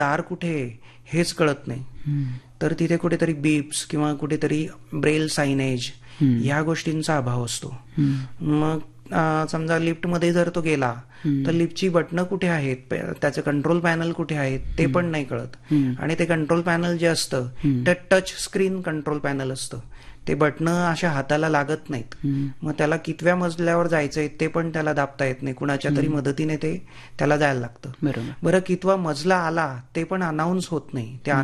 दार कुठे आहे हेच कळत नाही. तर तिथे कुठेतरी बीप्स किंवा कुठेतरी ब्रेल सायनेज ह्या गोष्टींचा अभाव असतो. मग समजा लिफ्टमध्ये जर तो गेला तर लिफ्टची बटणं कुठे आहेत, त्याचं कंट्रोल पॅनल कुठे आहेत ते पण नाही कळत. आणि ते कंट्रोल पॅनल जे असतं ते टच स्क्रीन कंट्रोल पॅनल असतं. ते बटणं अशा हाताला लागत नाहीत. मग त्याला कितव्या मजल्यावर जायचंय ते पण त्याला दाबता येत नाही. कुणाच्या तरी मदतीने ते त्याला जायला लागतं. बरं, कितवा मजला आला ते पण अनाऊन्स होत नाही.